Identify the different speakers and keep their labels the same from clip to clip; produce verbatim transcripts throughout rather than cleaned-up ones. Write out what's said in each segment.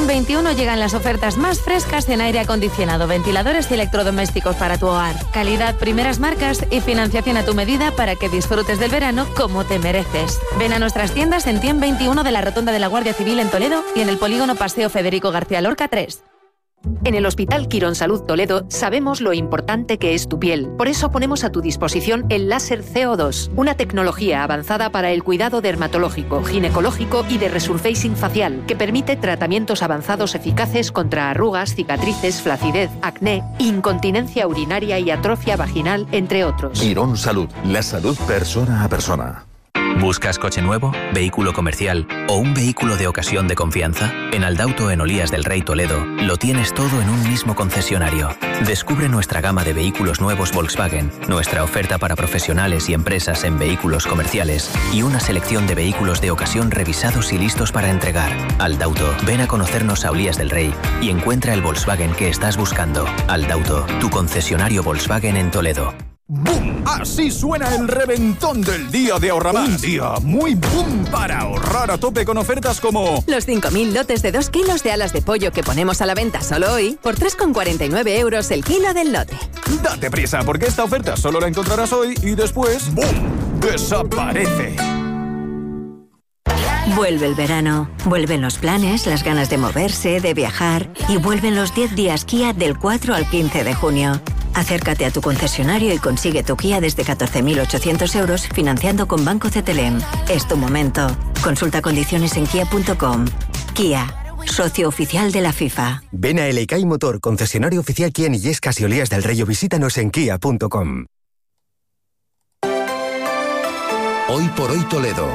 Speaker 1: Tiemp veintiuno llegan las ofertas más frescas en aire acondicionado, ventiladores y electrodomésticos para tu hogar. Calidad, primeras marcas y financiación a tu medida para que disfrutes del verano como te mereces. Ven a nuestras tiendas en Tiemp veintiuno de la Rotonda de la Guardia Civil en Toledo y en el Polígono Paseo Federico García Lorca tres.
Speaker 2: En el Hospital Quirón Salud Toledo sabemos lo importante que es tu piel. Por eso ponemos a tu disposición el láser C O dos, una tecnología avanzada para el cuidado dermatológico, ginecológico y de resurfacing facial, que permite tratamientos avanzados eficaces contra arrugas, cicatrices, flacidez, acné, incontinencia urinaria y atrofia vaginal, entre otros.
Speaker 3: Quirón Salud, la salud persona a persona.
Speaker 4: ¿Buscas coche nuevo, vehículo comercial o un vehículo de ocasión de confianza? En Aldauto en Olías del Rey Toledo lo tienes todo en un mismo concesionario. Descubre nuestra gama de vehículos nuevos Volkswagen, nuestra oferta para profesionales y empresas en vehículos comerciales y una selección de vehículos de ocasión revisados y listos para entregar. Aldauto, ven a conocernos a Olías del Rey y encuentra el Volkswagen que estás buscando. Aldauto, tu concesionario Volkswagen en Toledo.
Speaker 5: ¡Boom! Así suena el reventón del día de Ahorramás. Un día muy boom para ahorrar a tope con ofertas como
Speaker 6: los cinco mil lotes de dos kilos de alas de pollo que ponemos a la venta solo hoy por tres con cuarenta y nueve euros el kilo del lote.
Speaker 5: Date prisa porque esta oferta solo la encontrarás hoy y después ¡boom! Desaparece.
Speaker 7: Vuelve el verano, vuelven los planes, las ganas de moverse, de viajar y vuelven los diez días Kia del cuatro al quince de junio. Acércate a tu concesionario y consigue tu Kia desde catorce mil ochocientos euros financiando con Banco C T L M. Es tu momento. Consulta condiciones en kia punto com. Kia, socio oficial de la FIFA.
Speaker 8: Ven a Elecay Motor, concesionario oficial Kia en Illescas y Olías del Rey, o visítanos en kia punto com.
Speaker 3: Hoy por hoy Toledo.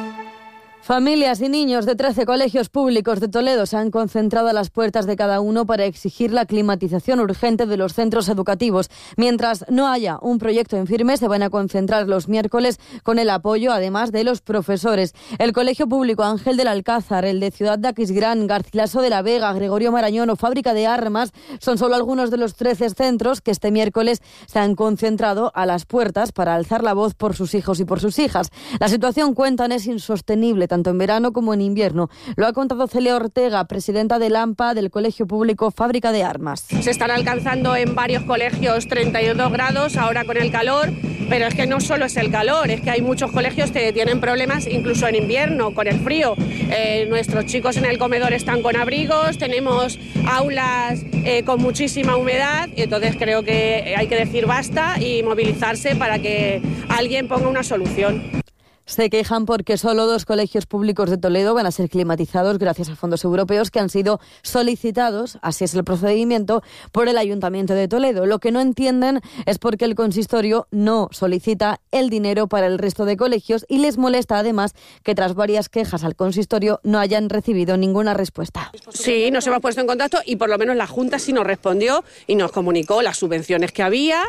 Speaker 9: Familias y niños de trece colegios públicos de Toledo se han concentrado a las puertas de cada uno para exigir la climatización urgente de los centros educativos. Mientras no haya un proyecto en firme, se van a concentrar los miércoles con el apoyo, además, de los profesores. El Colegio Público Ángel del Alcázar, el de Ciudad de Aquisgrán, Garcilaso de la Vega, Gregorio Marañón o Fábrica de Armas son solo algunos de los trece centros que este miércoles se han concentrado a las puertas para alzar la voz por sus hijos y por sus hijas. La situación, cuentan, es insostenible tanto en verano como en invierno. Lo ha contado Celia Ortega, presidenta del AMPA del Colegio Público Fábrica de Armas.
Speaker 10: Se están alcanzando en varios colegios treinta y dos grados ahora con el calor, pero es que no solo es el calor, es que hay muchos colegios que tienen problemas incluso en invierno, con el frío. Eh, nuestros chicos en el comedor están con abrigos, tenemos aulas eh, con muchísima humedad, y entonces creo que hay que decir basta y movilizarse para que alguien ponga una solución.
Speaker 9: Se quejan porque solo dos colegios públicos de Toledo van a ser climatizados gracias a fondos europeos que han sido solicitados, así es el procedimiento, por el Ayuntamiento de Toledo. Lo que no entienden es por qué el consistorio no solicita el dinero para el resto de colegios y les molesta además que tras varias quejas al consistorio no hayan recibido ninguna respuesta.
Speaker 10: Sí, nos hemos puesto en contacto y por lo menos la Junta sí nos respondió y nos comunicó las subvenciones que había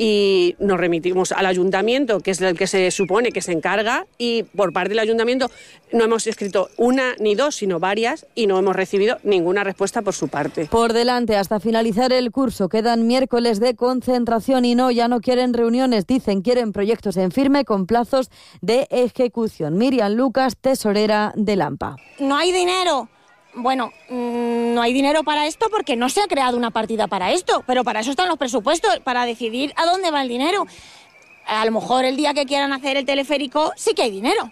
Speaker 10: y nos remitimos al Ayuntamiento, que es el que se supone que se encarga, y por parte del Ayuntamiento no hemos escrito una ni dos, sino varias, y no hemos recibido ninguna respuesta por su parte.
Speaker 9: Por delante, hasta finalizar el curso, quedan miércoles de concentración y no, ya no quieren reuniones, dicen, quieren proyectos en firme con plazos de ejecución. Miriam Lucas, tesorera del AMPA.
Speaker 11: No hay dinero. Bueno, mmm, no hay dinero para esto porque no se ha creado una partida para esto, pero para eso están los presupuestos, para decidir a dónde va el dinero. A lo mejor el día que quieran hacer el teleférico sí que hay dinero.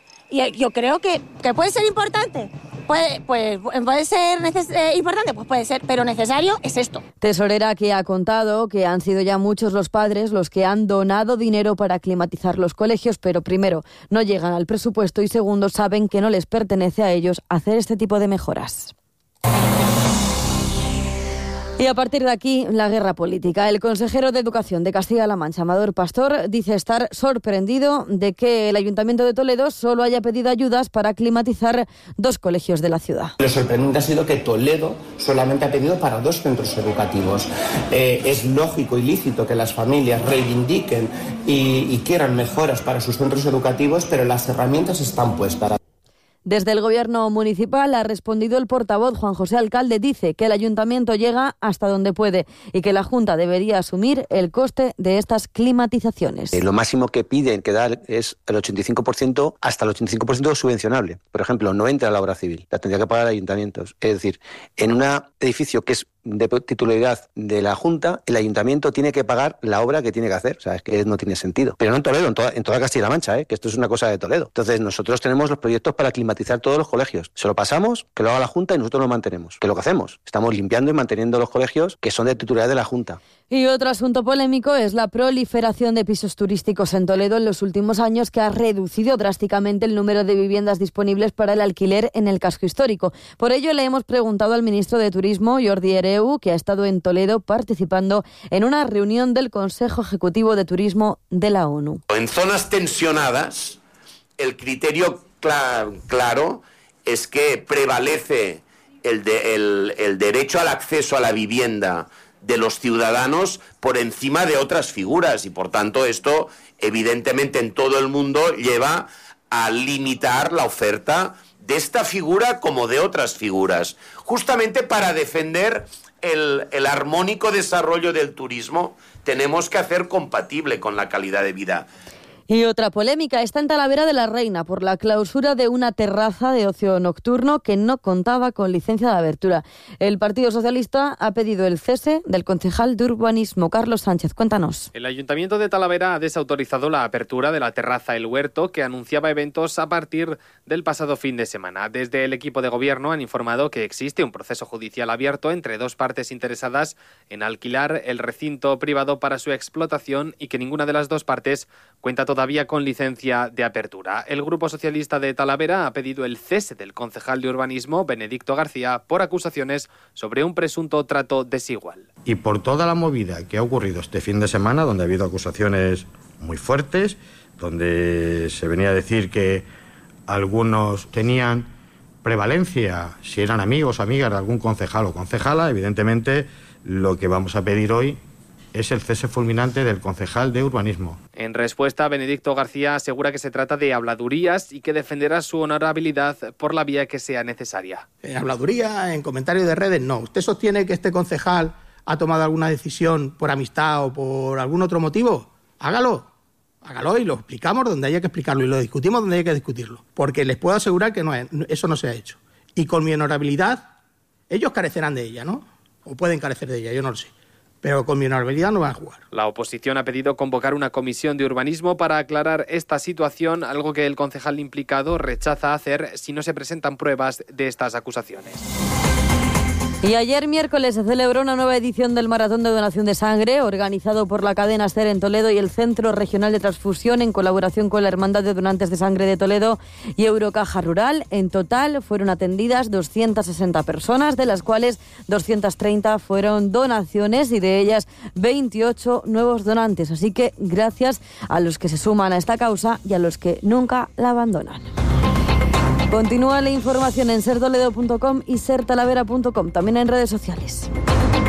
Speaker 11: Y yo creo que, que puede ser importante. Puede, pues, puede ser neces- eh, importante, pues puede ser, pero necesario es esto.
Speaker 9: Tesorera que ha contado que han sido ya muchos los padres los que han donado dinero para climatizar los colegios, pero primero, no llegan al presupuesto y segundo, saben que no les pertenece a ellos hacer este tipo de mejoras. Y a partir de aquí, la guerra política. El consejero de Educación de Castilla-La Mancha, Amador Pastor, dice estar sorprendido de que el Ayuntamiento de Toledo solo haya pedido ayudas para climatizar dos colegios de la ciudad.
Speaker 12: Lo sorprendente ha sido que Toledo solamente ha pedido para dos centros educativos. Eh, es lógico y lícito que las familias reivindiquen y, y quieran mejoras para sus centros educativos, pero las herramientas están puestas.
Speaker 9: Desde el Gobierno municipal ha respondido el portavoz Juan José Alcalde. Dice que el ayuntamiento llega hasta donde puede y que la Junta debería asumir el coste de estas climatizaciones.
Speaker 13: Eh, lo máximo que piden que dar es el ochenta y cinco por ciento, hasta el ochenta y cinco por ciento subvencionable. Por ejemplo, no entra la obra civil, la tendría que pagar el ayuntamiento. Es decir, en un edificio que es de titularidad de la Junta, el ayuntamiento tiene que pagar la obra que tiene que hacer. O sea, es que no tiene sentido. Pero no en Toledo, en toda, en toda Castilla-La Mancha, ¿eh? Que esto es una cosa de Toledo. Entonces, nosotros tenemos los proyectos para climatizar todos los colegios. Se lo pasamos, que lo haga la Junta y nosotros lo mantenemos. ¿Qué es lo que hacemos? Estamos limpiando y manteniendo los colegios que son de titularidad de la Junta.
Speaker 9: Y otro asunto polémico es la proliferación de pisos turísticos en Toledo en los últimos años, que ha reducido drásticamente el número de viviendas disponibles para el alquiler en el casco histórico. Por ello, le hemos preguntado al ministro de Turismo, Jordi Hereu, que ha estado en Toledo participando en una reunión del Consejo Ejecutivo de Turismo de la ONU.
Speaker 14: En zonas tensionadas, el criterio cl- claro es que prevalece el, de, el, el derecho al acceso a la vivienda de los ciudadanos por encima de otras figuras, y por tanto esto evidentemente en todo el mundo lleva a limitar la oferta de esta figura como de otras figuras, justamente para defender el, el armónico desarrollo del turismo. Tenemos que hacer compatible con la calidad de vida.
Speaker 9: Y otra polémica está en Talavera de la Reina por la clausura de una terraza de ocio nocturno que no contaba con licencia de abertura. El Partido Socialista ha pedido el cese del concejal de urbanismo, Carlos Sánchez. Cuéntanos.
Speaker 15: El Ayuntamiento de Talavera ha desautorizado la apertura de la terraza El Huerto, que anunciaba eventos a partir del pasado fin de semana. Desde el equipo de gobierno han informado que existe un proceso judicial abierto entre dos partes interesadas en alquilar el recinto privado para su explotación y que ninguna de las dos partes cuenta todavía con licencia de apertura. El Grupo Socialista de Talavera ha pedido el cese del concejal de urbanismo, Benedicto García, por acusaciones sobre un presunto trato desigual.
Speaker 16: Y por toda la movida que ha ocurrido este fin de semana, donde ha habido acusaciones muy fuertes, donde se venía a decir que algunos tenían prevalencia, si eran amigos o amigas de algún concejal o concejala, evidentemente lo que vamos a pedir hoy es el cese fulminante del concejal de urbanismo.
Speaker 15: En respuesta, Benedicto García asegura que se trata de habladurías y que defenderá su honorabilidad por la vía que sea necesaria.
Speaker 17: En habladuría, en comentarios de redes, no. ¿Usted sostiene que este concejal ha tomado alguna decisión por amistad o por algún otro motivo? Hágalo. Hágalo y lo explicamos donde haya que explicarlo y lo discutimos donde haya que discutirlo. Porque les puedo asegurar que no es, eso no se ha hecho. Y con mi honorabilidad, ellos carecerán de ella, ¿no? O pueden carecer de ella, yo no lo sé. Pero con mi honorabilidad no van a jugar.
Speaker 15: La oposición ha pedido convocar una comisión de urbanismo para aclarar esta situación, algo que el concejal implicado rechaza hacer si no se presentan pruebas de estas acusaciones.
Speaker 9: Y ayer miércoles se celebró una nueva edición del Maratón de Donación de Sangre, organizado por la cadena SER en Toledo y el Centro Regional de Transfusión en colaboración con la Hermandad de Donantes de Sangre de Toledo y Eurocaja Rural. En total fueron atendidas doscientas sesenta personas, de las cuales doscientas treinta fueron donaciones y de ellas veintiocho nuevos donantes. Así que gracias a los que se suman a esta causa y a los que nunca la abandonan. Continúa la información en ser toledo punto com y ser talavera punto com, también en redes sociales.